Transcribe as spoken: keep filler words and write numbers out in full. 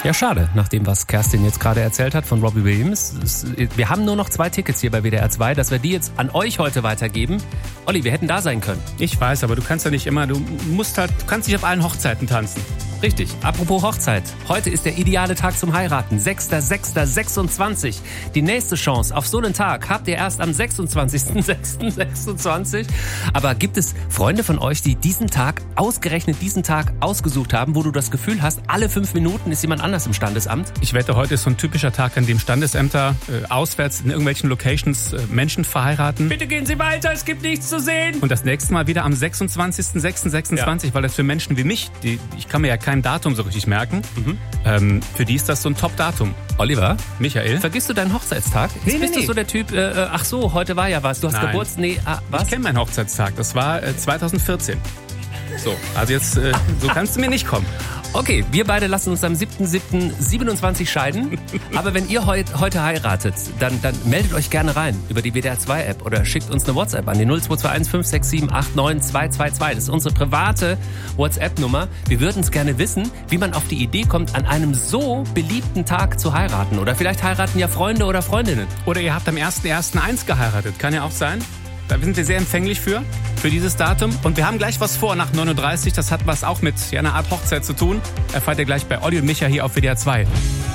Ja, schade, nach dem, was Kerstin jetzt gerade erzählt hat von Robbie Williams. Es, wir haben nur noch zwei Tickets hier bei W D R zwei, dass wir die jetzt an euch heute weitergeben. Olli, wir hätten da sein können. Ich weiß, aber du kannst ja nicht immer, du musst halt, du kannst nicht auf allen Hochzeiten tanzen. Richtig. Apropos Hochzeit. Heute ist der ideale Tag zum Heiraten. sechster sechster sechsundzwanzig. Die nächste Chance auf so einen Tag habt ihr erst am sechsundzwanzigster sechster sechsundzwanzig. Aber gibt es Freunde von euch, die diesen Tag, ausgerechnet diesen Tag ausgesucht haben, wo du das Gefühl hast, alle fünf Minuten ist jemand anders im Standesamt? Ich wette, heute ist so ein typischer Tag, an dem Standesämter äh, auswärts in irgendwelchen Locations äh, Menschen verheiraten. Bitte gehen Sie weiter, es gibt nichts zu sehen. Und das nächste Mal wieder am sechsundzwanzigster sechster sechsundzwanzig, ja. Weil das für Menschen wie mich, die, ich kann mir ja kein Datum so richtig merken, mhm. ähm, für die ist das so ein Top-Datum. Oliver? Michael? Vergisst du deinen Hochzeitstag? Jetzt nee, bist nee, du so der Typ, äh, ach so, heute war ja was, du hast Nein. Geburtstag, nee, ah, was? Ich kenne meinen Hochzeitstag, das war äh, zweitausendvierzehn. So, also jetzt, äh, so kannst du mir nicht kommen. Okay, wir beide lassen uns am siebter siebter siebenundzwanzig scheiden. Aber wenn ihr heut, heute heiratet, dann, dann meldet euch gerne rein über die W D R zwei App oder schickt uns eine WhatsApp an die null zwei zwei eins fünf sechs sieben acht neun zwei zwei zwei. Das ist unsere private WhatsApp-Nummer. Wir würden es gerne wissen, wie man auf die Idee kommt, an einem so beliebten Tag zu heiraten. Oder vielleicht heiraten ja Freunde oder Freundinnen. Oder ihr habt am erster erster eins geheiratet. Kann ja auch sein. Da sind wir sehr empfänglich für, für dieses Datum. Und wir haben gleich was vor nach neun Uhr dreißig. Das hat was auch mit ja, einer Art Hochzeit zu tun. Erfahrt ihr gleich bei Olli und Micha hier auf W D R zwei.